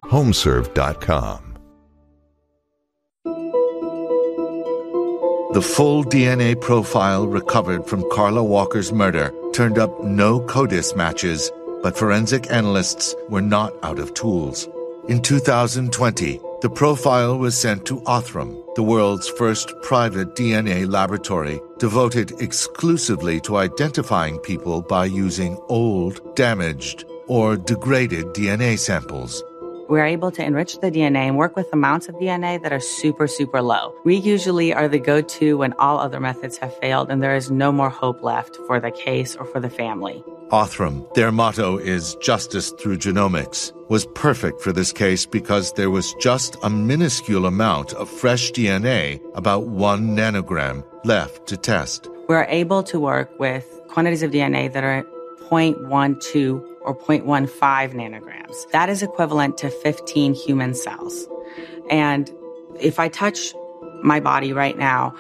Homeserve.com. The full DNA profile recovered from Carla Walker's murder turned up no CODIS matches, but forensic analysts were not out of tools. In 2020, the profile was sent to Othram, the world's first private DNA laboratory devoted exclusively to identifying people by using old, damaged, or degraded DNA samples. We're able to enrich the DNA and work with amounts of DNA that are super, super low. We usually are the go-to when all other methods have failed and there is no more hope left for the case or for the family. Othram, their motto is justice through genomics, was perfect for this case because there was just a minuscule amount of fresh DNA, about 1 nanogram, left to test. We're able to work with quantities of DNA that are 0.12 or 0.15 nanograms. That is equivalent to 15 human cells. And if I touch my body right now,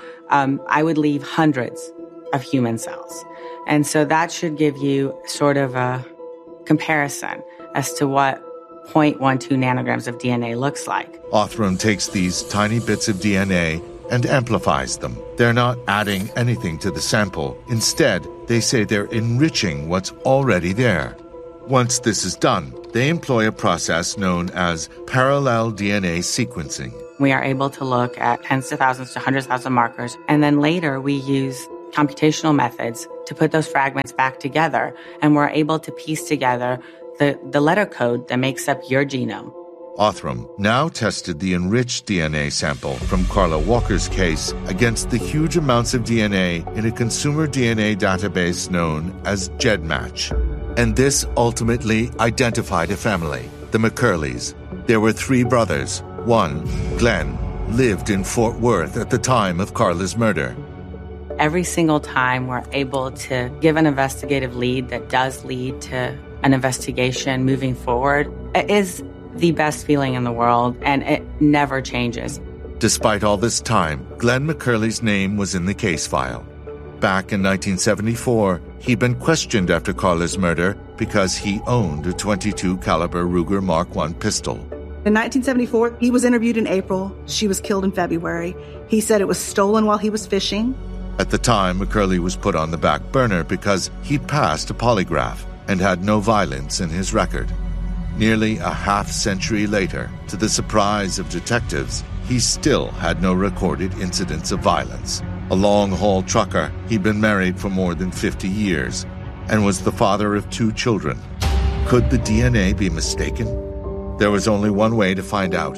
I would leave hundreds of human cells. And so that should give you sort of a comparison as to what 0.12 nanograms of DNA looks like. Othram takes these tiny bits of DNA and amplifies them. They're not adding anything to the sample. Instead, they say they're enriching what's already there. Once this is done, they employ a process known as parallel DNA sequencing. We are able to look at tens of thousands to hundreds of thousands of markers, and then later we use computational methods to put those fragments back together, and we're able to piece together the letter code that makes up your genome. Othram now tested the enriched DNA sample from Carla Walker's case against the huge amounts of DNA in a consumer DNA database known as GEDmatch. And this ultimately identified a family, the McCurleys. There were 3 brothers. One, Glenn, lived in Fort Worth at the time of Carla's murder. Every single time we're able to give an investigative lead that does lead to an investigation moving forward, it is the best feeling in the world, and it never changes. Despite all this time, Glenn McCurley's name was in the case file. Back in 1974, he'd been questioned after Carla's murder because he owned a .22 caliber Ruger Mark I pistol. In 1974, he was interviewed in April. She was killed in February. He said it was stolen while he was fishing. At the time, McCurley was put on the back burner because he'd passed a polygraph and had no violence in his record. Nearly a half-century later, to the surprise of detectives, he still had no recorded incidents of violence. A long-haul trucker, he'd been married for more than 50 years and was the father of 2 children. Could the DNA be mistaken? There was only one way to find out.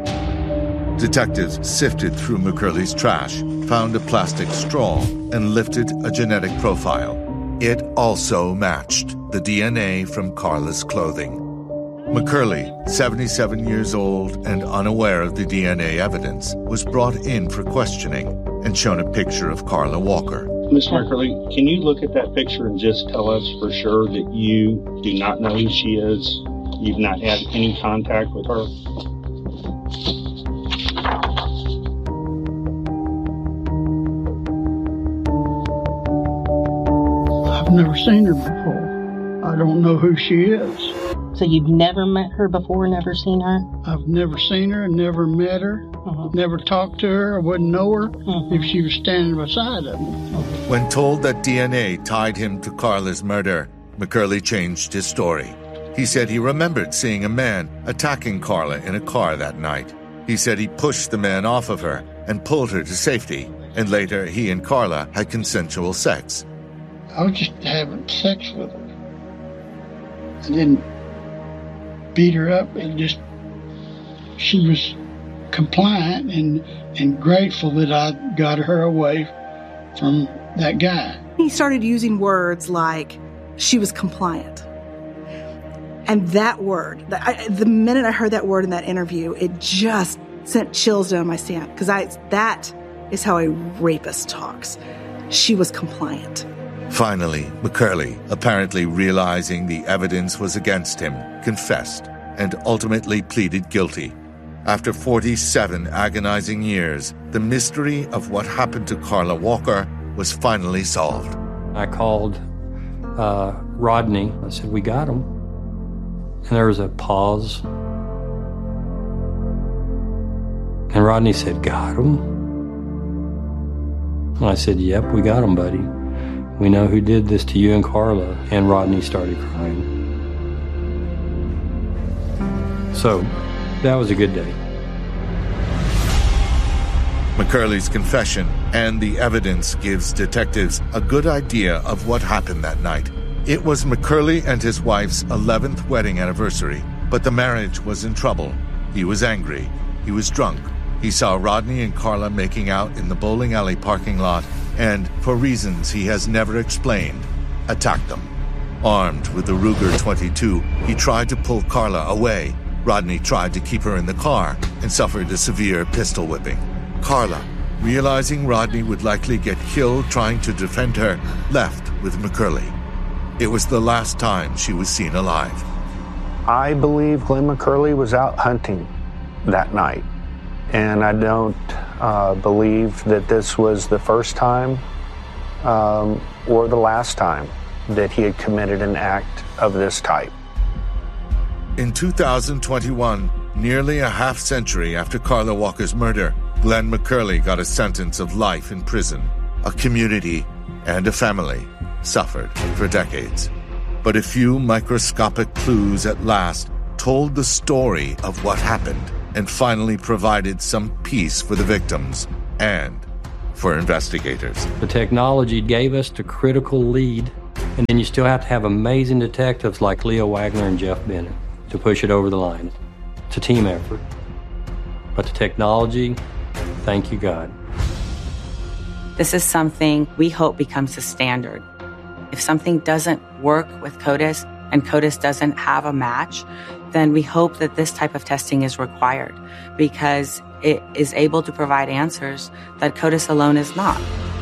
Detectives sifted through McCurley's trash, found a plastic straw, and lifted a genetic profile. It also matched the DNA from Carla's clothing. McCurley, 77 years old and unaware of the DNA evidence, was brought in for questioning and shown a picture of Carla Walker. Ms. McCurley, can you look at that picture and just tell us for sure that you do not know who she is? You've not had any contact with her? I've never seen her before. I don't know who she is. So you've never met her before, never seen her? I've never seen her, never met her, never talked to her. I wouldn't know her if she was standing beside of me. When told that DNA tied him to Carla's murder, McCurley changed his story. He said he remembered seeing a man attacking Carla in a car that night. He said he pushed the man off of her and pulled her to safety, and later he and Carla had consensual sex. I was just having sex with her. I didn't beat her up. She was compliant and grateful that I got her away from that guy. He started using words like she was compliant. And that word, the minute I heard that word in that interview, it just sent chills down my spine, because that is how a rapist talks. She was compliant. Finally, McCurley, apparently realizing the evidence was against him, confessed and ultimately pleaded guilty. After 47 agonizing years, the mystery of what happened to Carla Walker was finally solved. I called Rodney. I said, "We got him." And there was a pause. And Rodney said, "Got him?" And I said, "Yep, we got him, buddy. We know who did this to you and Carla." And Rodney started crying. So that was a good day. McCurley's confession and the evidence gives detectives a good idea of what happened that night. It was McCurley and his wife's 11th wedding anniversary, but the marriage was in trouble. He was angry. He was drunk. He saw Rodney and Carla making out in the bowling alley parking lot and, for reasons he has never explained, attacked them. Armed with the Ruger 22, he tried to pull Carla away. Rodney tried to keep her in the car and suffered a severe pistol whipping. Carla, realizing Rodney would likely get killed trying to defend her, left with McCurley. It was the last time she was seen alive. I believe Glenn McCurley was out hunting that night. And I don't believe that this was the first time or the last time that he had committed an act of this type. In 2021, nearly a half-century after Carla Walker's murder, Glenn McCurley got a sentence of life in prison. A community and a family suffered for decades. But a few microscopic clues at last told the story of what happened and finally provided some peace for the victims and for investigators. The technology gave us the critical lead, and then you still have to have amazing detectives like Leo Wagner and Jeff Bennett to push it over the line. It's a team effort. But the technology, thank you, God. This is something we hope becomes the standard. If something doesn't work with CODIS and CODIS doesn't have a match, then we hope that this type of testing is required because it is able to provide answers that CODIS alone is not.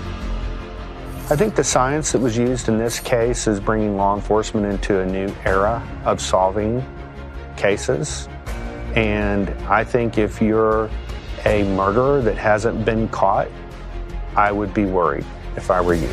I think the science that was used in this case is bringing law enforcement into a new era of solving cases. And I think if you're a murderer that hasn't been caught, I would be worried if I were you.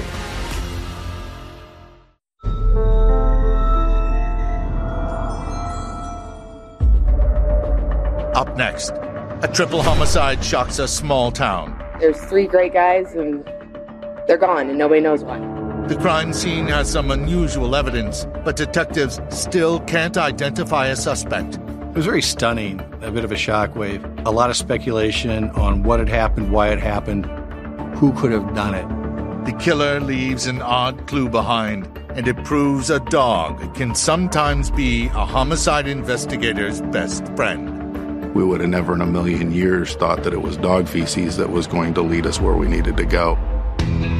Up next, a triple homicide shocks a small town. There's 3 great guys and they're gone and nobody knows why. The crime scene has some unusual evidence, but detectives still can't identify a suspect. It was very stunning, a bit of a shockwave. A lot of speculation on what had happened, why it happened, who could have done it. The killer leaves an odd clue behind, and it proves a dog can sometimes be a homicide investigator's best friend. We would have never in a million years thought that it was dog feces that was going to lead us where we needed to go.